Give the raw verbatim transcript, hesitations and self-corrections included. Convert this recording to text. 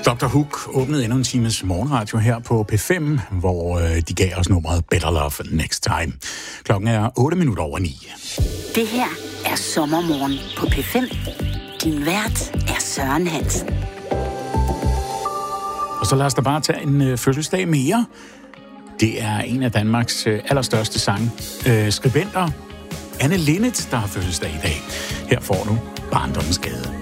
doktor Hook åbnede endnu en times morgenradio her på P fem, hvor øh, de gav os nummeret Better Love Next Time. Klokken er otte minutter over ni. Det her er Sommermorgen på P fem. Din vært er Søren Hansen. Og så lad os da bare tage en øh, fødselsdag mere. Det er en af Danmarks øh, allerstørste sang øh, skribenter, Anne Linnet, der har fødselsdag i dag. Her får du Barndommens Gade.